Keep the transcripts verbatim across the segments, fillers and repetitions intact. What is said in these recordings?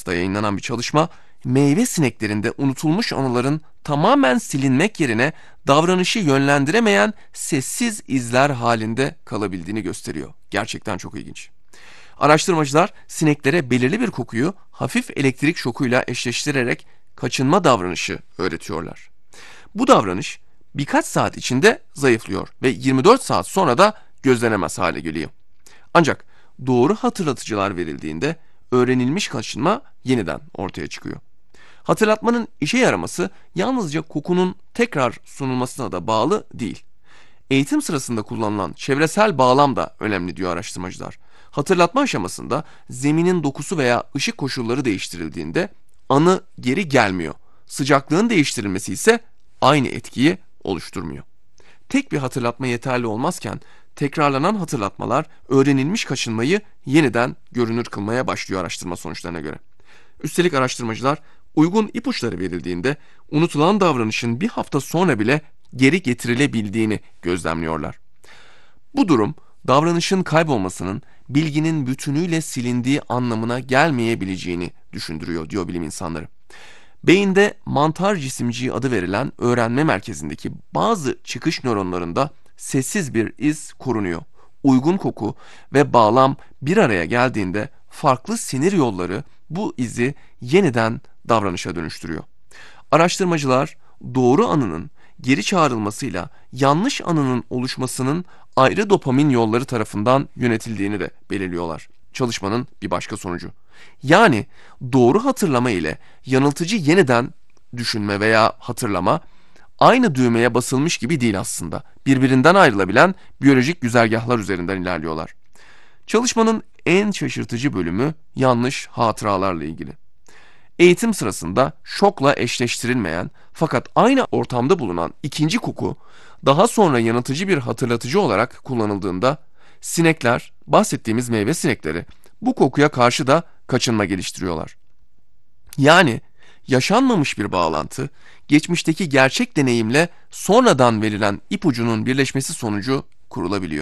Science'da yayınlanan bir çalışma, meyve sineklerinde unutulmuş anıların tamamen silinmek yerine davranışı yönlendiremeyen sessiz izler halinde kalabildiğini gösteriyor. Gerçekten çok ilginç. Araştırmacılar sineklere belirli bir kokuyu hafif elektrik şokuyla eşleştirerek kaçınma davranışı öğretiyorlar. Bu davranış birkaç saat içinde zayıflıyor ve yirmi dört saat sonra da gözlenemez hale geliyor. Ancak doğru hatırlatıcılar verildiğinde öğrenilmiş kaçınma yeniden ortaya çıkıyor. Hatırlatmanın işe yaraması yalnızca kokunun tekrar sunulmasına da bağlı değil. Eğitim sırasında kullanılan çevresel bağlam da önemli diyor araştırmacılar. Hatırlatma aşamasında zeminin dokusu veya ışık koşulları değiştirildiğinde anı geri gelmiyor. Sıcaklığın değiştirilmesi ise aynı etkiyi oluşturmuyor. Tek bir hatırlatma yeterli olmazken tekrarlanan hatırlatmalar öğrenilmiş kaçınmayı yeniden görünür kılmaya başlıyor araştırma sonuçlarına göre. Üstelik araştırmacılar uygun ipuçları verildiğinde unutulan davranışın bir hafta sonra bile geri getirilebildiğini gözlemliyorlar. Bu durum davranışın kaybolmasının bilginin bütünüyle silindiği anlamına gelmeyebileceğini düşündürüyor diyor bilim insanları. Beyinde mantar cisimciği adı verilen öğrenme merkezindeki bazı çıkış nöronlarında sessiz bir iz korunuyor. Uygun koku ve bağlam bir araya geldiğinde farklı sinir yolları bu izi yeniden davranışa dönüştürüyor. Araştırmacılar doğru anının geri çağrılmasıyla yanlış anının oluşmasının ayrı dopamin yolları tarafından yönetildiğini de belirliyorlar. Çalışmanın bir başka sonucu. Yani doğru hatırlama ile yanıltıcı yeniden düşünme veya hatırlama aynı düğmeye basılmış gibi değil aslında. Birbirinden ayrılabilen biyolojik güzergahlar üzerinden ilerliyorlar. Çalışmanın en şaşırtıcı bölümü yanlış hatıralarla ilgili. Eğitim sırasında şokla eşleştirilmeyen fakat aynı ortamda bulunan ikinci koku daha sonra yanıltıcı bir hatırlatıcı olarak kullanıldığında sinekler, bahsettiğimiz meyve sinekleri bu kokuya karşı da kaçınma geliştiriyorlar. Yani yaşanmamış bir bağlantı, geçmişteki gerçek deneyimle sonradan verilen ipucunun birleşmesi sonucu kurulabiliyor.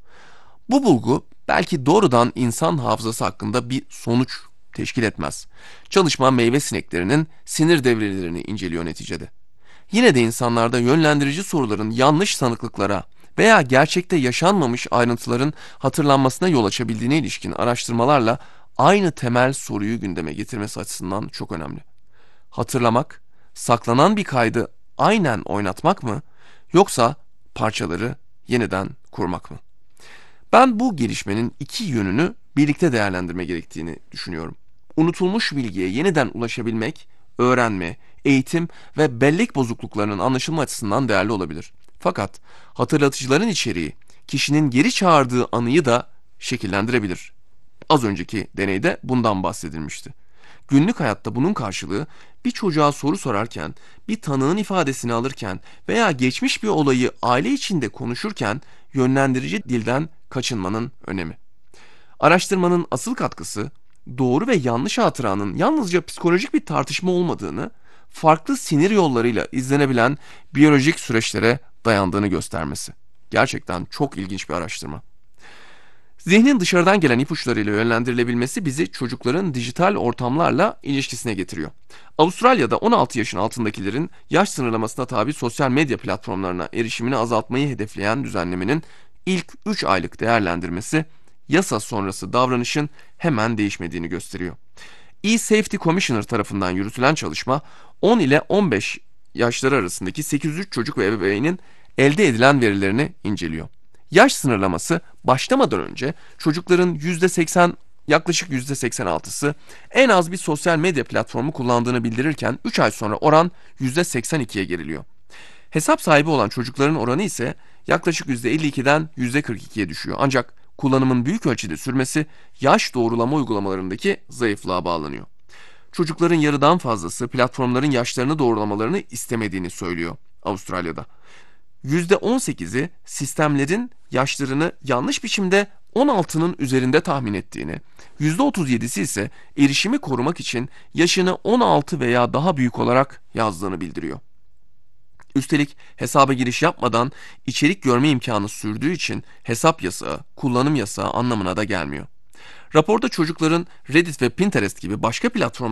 Bu bulgu belki doğrudan insan hafızası hakkında bir sonuç teşkil etmez. Çalışma meyve sineklerinin sinir devrelerini inceliyor neticede. Yine de insanlarda yönlendirici soruların yanlış sanıklıklara veya gerçekte yaşanmamış ayrıntıların hatırlanmasına yol açabildiğine ilişkin araştırmalarla aynı temel soruyu gündeme getirmesi açısından çok önemli. Hatırlamak, saklanan bir kaydı aynen oynatmak mı, yoksa parçaları yeniden kurmak mı? Ben bu gelişmenin iki yönünü birlikte değerlendirme gerektiğini düşünüyorum. Unutulmuş bilgiye yeniden ulaşabilmek, öğrenme, eğitim ve bellek bozukluklarının anlaşılma açısından değerli olabilir. Fakat hatırlatıcıların içeriği kişinin geri çağırdığı anıyı da şekillendirebilir. Az önceki deneyde bundan bahsedilmişti. Günlük hayatta bunun karşılığı bir çocuğa soru sorarken, bir tanığın ifadesini alırken veya geçmiş bir olayı aile içinde konuşurken yönlendirici dilden kaçınmanın önemi. Araştırmanın asıl katkısı doğru ve yanlış hatıranın yalnızca psikolojik bir tartışma olmadığını, farklı sinir yollarıyla izlenebilen biyolojik süreçlere dayandığını göstermesi. Gerçekten çok ilginç bir araştırma. Zihnin dışarıdan gelen ipuçlarıyla yönlendirilebilmesi bizi çocukların dijital ortamlarla ilişkisine getiriyor. Avustralya'da on altı yaşın altındakilerin yaş sınırlamasına tabi sosyal medya platformlarına erişimini azaltmayı hedefleyen düzenlemenin ilk üç aylık değerlendirmesi yasa sonrası davranışın hemen değişmediğini gösteriyor. E-Safety Commissioner tarafından yürütülen çalışma on ile on beş yaşları arasındaki sekiz yüz üç çocuk ve ebeveynin elde edilen verilerini inceliyor. Yaş sınırlaması başlamadan önce çocukların yüzde seksen, yaklaşık yüzde seksen altısı en az bir sosyal medya platformu kullandığını bildirirken üç ay sonra oran yüzde seksen ikiye geriliyor. Hesap sahibi olan çocukların oranı ise yaklaşık yüzde elli ikiden yüzde kırk ikiye düşüyor. Ancak kullanımın büyük ölçüde sürmesi yaş doğrulama uygulamalarındaki zayıflığa bağlanıyor. Çocukların yarıdan fazlası platformların yaşlarını doğrulamalarını istemediğini söylüyor Avustralya'da. yüzde on sekizi sistemlerin yaşlarını yanlış biçimde on altının üzerinde tahmin ettiğini, yüzde otuz yedisi ise erişimi korumak için yaşını on altı veya daha büyük olarak yazdığını bildiriyor. Üstelik hesaba giriş yapmadan içerik görme imkanı sürdüğü için hesap yasağı, kullanım yasağı anlamına da gelmiyor. Raporda çocukların Reddit ve Pinterest gibi başka platformlar